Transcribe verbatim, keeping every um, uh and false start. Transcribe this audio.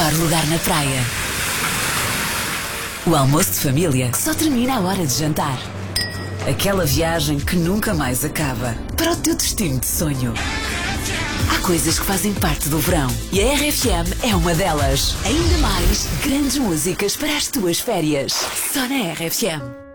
melhor lugar na praia. O almoço de família que só termina à hora de jantar. Aquela viagem que nunca mais acaba. Para o teu destino de sonho. Há coisas que fazem parte do verão e a R F M é uma delas. Ainda mais grandes músicas para as tuas férias. Só na R F M.